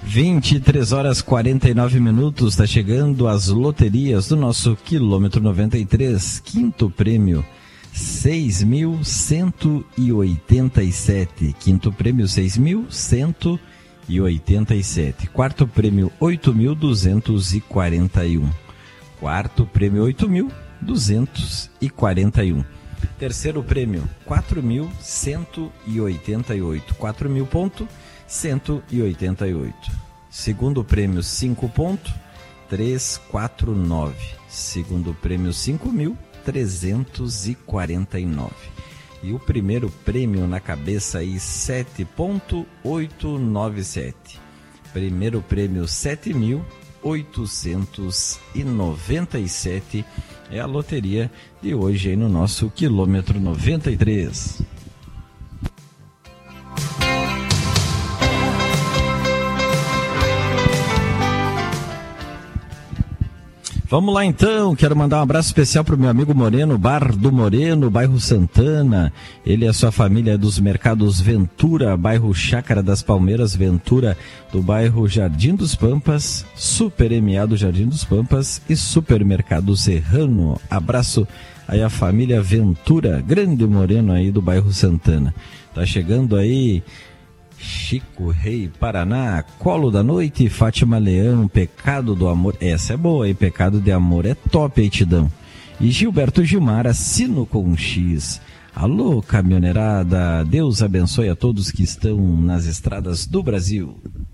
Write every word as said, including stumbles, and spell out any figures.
vinte e três horas e quarenta e nove minutos, está chegando as loterias do nosso quilômetro noventa e três, quinto prêmio seis mil cento e oitenta e sete, quinto prêmio seis mil cento e oitenta e sete, quarto prêmio oito mil duzentos e quarenta e um, quarto prêmio oito mil duzentos e quarenta e um, terceiro prêmio quatro mil cento e oitenta e oito, quatro mil ponto cento e oitenta e oito. Segundo prêmio cinco ponto trezentos e quarenta e nove. Segundo prêmio cinco mil trezentos e quarenta e nove. E o primeiro prêmio na cabeça aí sete ponto oitocentos e noventa e sete. Primeiro prêmio sete mil oitocentos e noventa e sete. É a loteria de hoje aí no nosso quilômetro noventa e três. Vamos lá então, quero mandar um abraço especial para o meu amigo Moreno, Bar do Moreno, bairro Santana. Ele e a sua família dos mercados Ventura, bairro Chácara das Palmeiras, Ventura, do bairro Jardim dos Pampas, Super M A do Jardim dos Pampas e Supermercado Serrano. Abraço aí a família Ventura, grande Moreno aí do bairro Santana. Tá chegando aí Chico Rei, Paraná, Colo da Noite, Fátima Leão, Pecado do Amor, essa é boa, hein? Pecado de Amor é top, aí, Tidão. E Gilberto Gilmar, Assino com X. Alô, caminhoneirada, Deus abençoe a todos que estão nas estradas do Brasil.